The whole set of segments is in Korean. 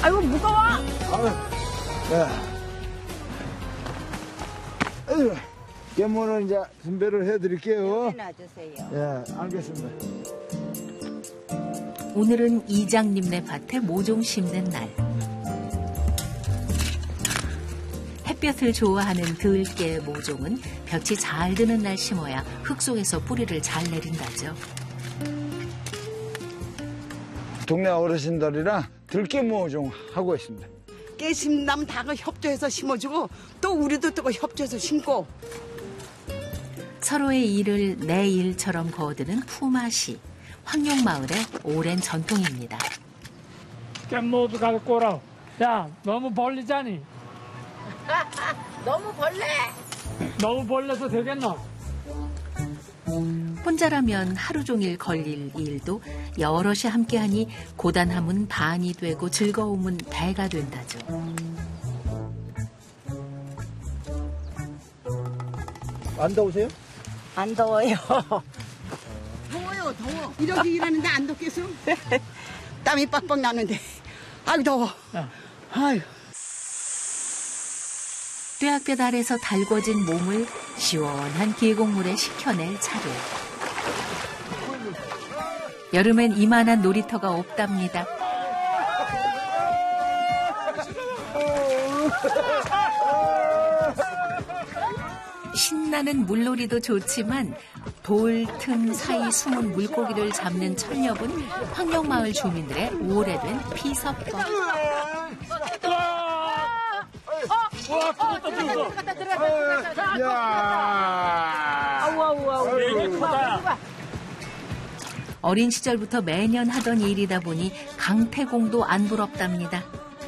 아이고, 무거워. 아유, 깨물은 이제 분배를 해드릴게요. 놔주세요. 예, 알겠습니다. 오늘은 이장님네 밭에 모종 심는 날. 햇볕을 좋아하는 들깨 모종은 볕이 잘 드는 날 심어야 흙 속에서 뿌리를 잘 내린다죠. 동네 어르신들이랑 들깨 모종 하고 있습니다. 깨 심남 다 협조해서 심어주고 또 우리도 또 협조해서 심고. 서로의 일을 내 일처럼 거두는 품앗이. 황룡마을의 오랜 전통입니다. 깻모도 갖고 오라. 야, 너무 벌리자니? 너무 벌레. 너무 벌려서 되겠노? 혼자라면 하루 종일 걸릴 일도 여럿이 함께하니 고단함은 반이 되고 즐거움은 배가 된다죠. 안 더우세요? 안 더워요. 더워요, 더워. 이렇게 일하는데 안 덥겠어? 땀이 빡빡 나는데. 아유, 더워. 아유. 뙤약볕 아래서 달궈진 몸을 시원한 계곡물에 식혀낼 차례. 여름엔 이만한 놀이터가 없답니다. 신나는 물놀이도 좋지만 돌 틈 사이 숨은 물고기를 잡는 철렵은 황룡마을 주민들의 오래된 피서법. 어린 시절부터 매년 하던 일이다 보니 강태공도 안 부럽답니다.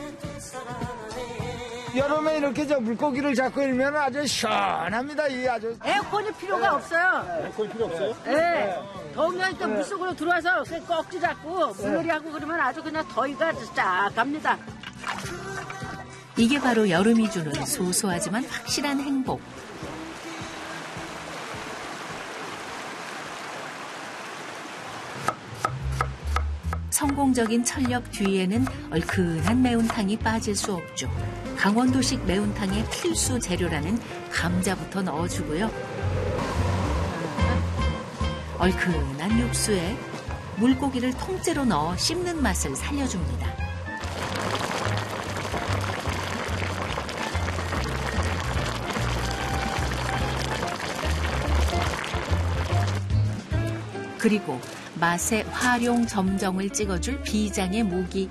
여름에 이렇게 저 물고기를 잡고 일면 아주 시원합니다. 이 아주. 에어컨이 필요가 없어요. 에어컨 필요 없어요? 네. 더우면 또 물속으로 들어와서 꺽지 잡고 물놀이 하고 그러면 아주 그냥 더위가 쫙 갑니다. 이게 바로 여름이 주는 소소하지만 확실한 행복. 성공적인 철렵 뒤에는 얼큰한 매운탕이 빠질 수 없죠. 강원도식 매운탕의 필수 재료라는 감자부터 넣어주고요. 얼큰한 육수에 물고기를 통째로 넣어 씹는 맛을 살려줍니다. 그리고 맛의 활용 점정을 찍어줄 비장의 모기.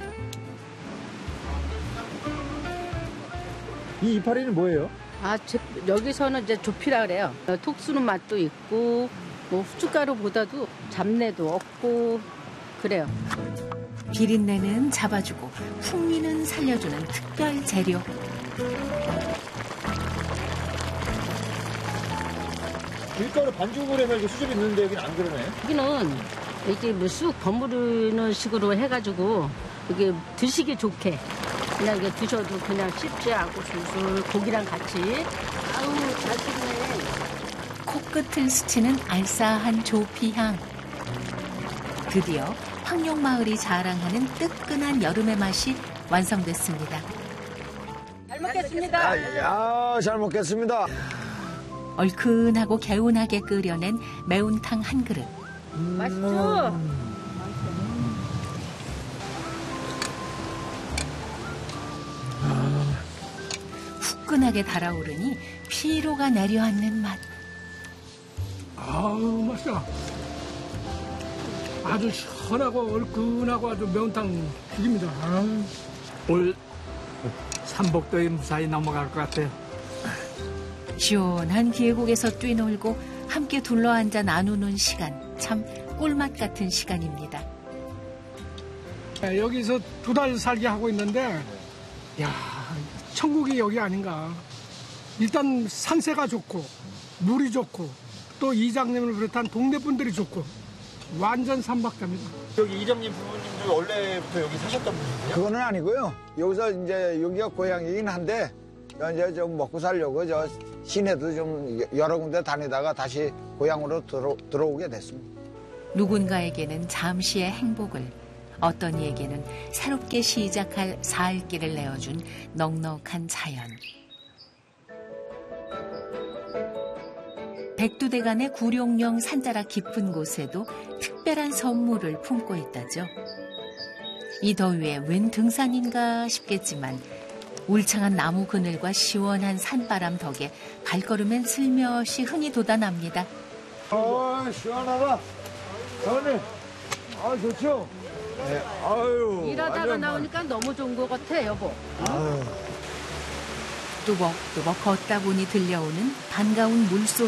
이 이파리는 뭐예요? 여기서는 이제 조피라 그래요. 톡 쏘는 맛도 있고, 뭐 후춧가루보다도 잡내도 없고, 그래요. 비린내는 잡아주고 풍미는 살려주는 특별 재료. 밀가루 반죽을 해서 이게 수줍이 있는데 여기는 안 그러네. 여기는 이렇게 뭐 쑥 버무리는 식으로 해가지고 이게 드시기 좋게 그냥 이게 드셔도 그냥 씹지 않고 술술 고기랑 같이. 아우 잘 씹네. 코끝을 스치는 알싸한 조피향. 드디어 황룡마을이 자랑하는 뜨끈한 여름의 맛이 완성됐습니다. 잘 먹겠습니다. 야, 잘 먹겠습니다. 얼큰하고 개운하게 끓여낸 매운탕 한 그릇. 맛있죠? 후끈하게 달아오르니 피로가 내려앉는 맛. 아우, 맛있다. 아주 시원하고 얼큰하고 아주 매운탕 죽입니다. 올 삼복도에 무사히 넘어갈 것 같아요. 시원한 계곡에서 뛰놀고 함께 둘러앉아 나누는 시간. 참 꿀맛 같은 시간입니다. 여기서 2달 살게 하고 있는데, 야, 천국이 여기 아닌가. 일단 산세가 좋고, 물이 좋고, 또 이장님을 비롯한 동네 분들이 좋고, 완전 삼박자입니다. 여기 이장님 부모님도 원래부터 여기 사셨던 분이세요? 그거는 아니고요. 여기서 이제 여기가 고향이긴 한데 이제 좀 먹고 살려고 저 시내도 좀 여러 군데 다니다가 다시 고향으로 들어오게 됐습니다. 누군가에게는 잠시의 행복을, 어떤 이에게는 새롭게 시작할 살 길을 내어준 넉넉한 자연. 백두대간의 구룡령 산자락 깊은 곳에도 특별한 선물을 품고 있다죠. 이 더위에 웬 등산인가 싶겠지만 울창한 나무 그늘과 시원한 산바람 덕에 발걸음엔 슬며시 흥이 돋아납니다. 시원하다. 사장님, 좋죠? 네, 아유. 일하다가 나오니까 너무 좋은 것 같아, 여보. 아유. 뚜벅뚜벅 걷다 보니 들려오는 반가운 물소리.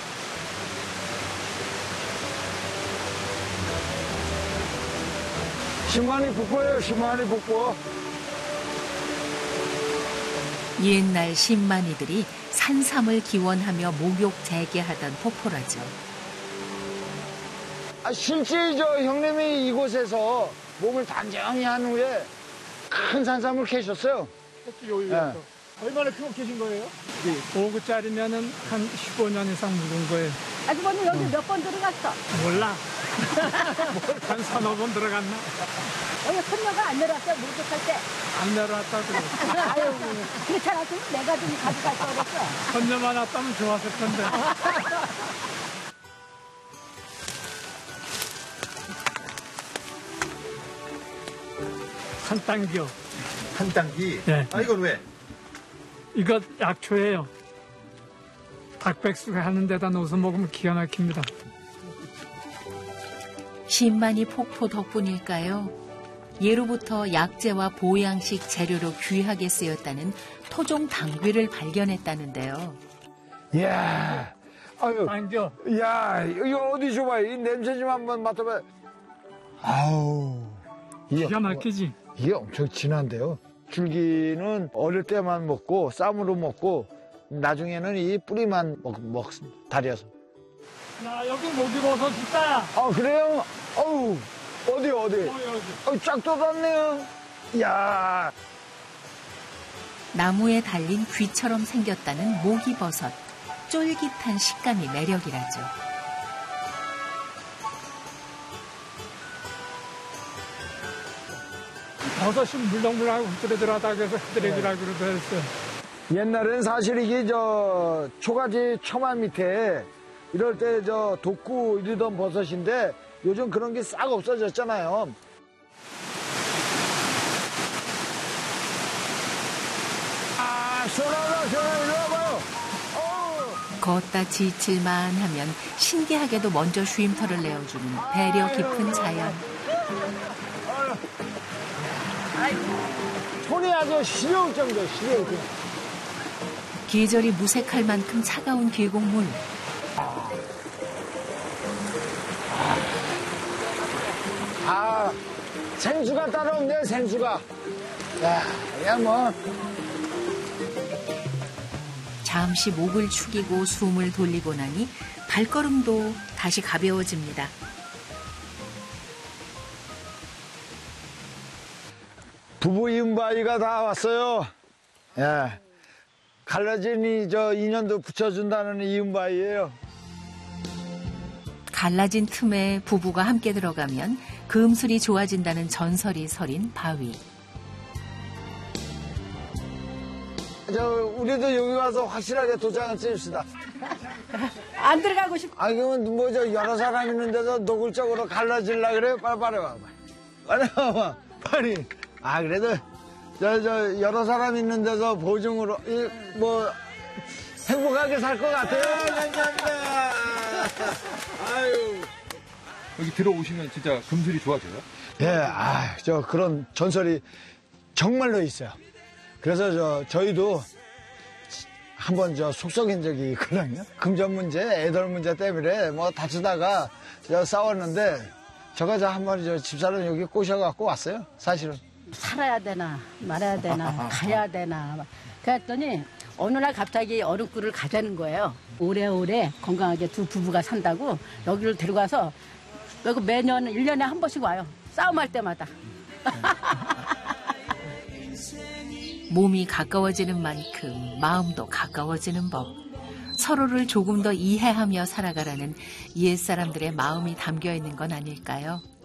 심한이 북보예요, 심한이 북보. 옛날 신만이들이 산삼을 기원하며 목욕 재개하던 폭포라죠. 실제 형님이 이곳에서 몸을 단정히 한 후에 큰 산삼을 캐셨어요. 여기가 네. 얼마나 크고 계신 거예요? 5구짜리면은 한 15년 이상 묵은 거예요. 아주머니 여기 몇 번 들어갔어? 몰라. 한 3~4번 들어갔나? 여기 손녀가 안 내려왔어요, 목욕할 때. 안 내려왔다 그래. 아유, 그렇잖아. 그럼 내가 좀 가져갈 거 그랬어. 선녀만 왔다면 좋았을 텐데. 산땅기요. 한땅기? 네. 이건 왜? 이거 약초예요. 닭백숙 하는 데다 넣어서 먹으면 기가 막힙니다. 신만이 폭포 덕분일까요? 예로부터 약재와 보양식 재료로 귀하게 쓰였다는 토종 당귀를 발견했다는데요. 이야, 아유, 당겨. 야, 이거 어디 줘봐. 이 냄새 좀 한번 맡아봐. 아우, 기가 막히지? 이게 엄청 진한데요. 줄기는 어릴 때만 먹고 쌈으로 먹고 나중에는 이 뿌리만 달여서. 야, 여기 목이버섯 있다. 그래요? 어우, 어디? 쫙 돋았네요. 이야. 나무에 달린 귀처럼 생겼다는 모기버섯. 쫄깃한 식감이 매력이라죠. 버섯이 물렁물렁하고 흐드러들하다고 해서 흐드러기라고 그러도 했어요. 옛날엔 사실 이게 초가지 처마 밑에 이럴 때 돋고 이러던 버섯인데 요즘 그런 게 싹 없어졌잖아요. 시원하다, 이리 와봐요. 걷다 지칠만 하면 신기하게도 먼저 쉼터를 내어주는 배려 깊은 자연. 손이 아주 시려울 정도, 시려울 정도. 계절이 무색할 만큼 차가운 계곡물. 생수가 따로 없네, 생수가. 야, 그냥 뭐. 잠시 목을 축이고 숨을 돌리고 나니 발걸음도 다시 가벼워집니다. 부부 이음바위가 다 왔어요. 예. 갈라진이 인연도 붙여준다는 이음바위예요. 갈라진 틈에 부부가 함께 들어가면 금술이 좋아진다는 전설이 서린 바위. 우리도 여기 와서 확실하게 도장을 찍읍시다. 안 들어가고 싶어. 그러면 여러 사람 있는 데서 노골적으로 갈라질라 그래요? 빨리 와봐. 빨리. 그래도 여러 사람 있는 데서 보증으로 행복하게 살 것 같아요. 감사합니다. 아유. 여기 들어오시면 진짜 금술이 좋아져요? 예, 그런 전설이 정말로 있어요. 그래서 저희도 한번 속 썩인 적이 있거든요. 금전 문제, 애들 문제 때문에 다투다가 싸웠는데 제가 한번 집사람 여기 꼬셔갖고 왔어요, 사실은. 살아야 되나 말아야 되나 가야 되나 그랬더니 어느 날 갑자기 얼음꿀을 가자는 거예요. 오래오래 건강하게 두 부부가 산다고 여기를 데려가서 여기 매년 1년에 한 번씩 와요. 싸움할 때마다. 몸이 가까워지는 만큼 마음도 가까워지는 법. 서로를 조금 더 이해하며 살아가라는 옛사람들의 마음이 담겨 있는 건 아닐까요?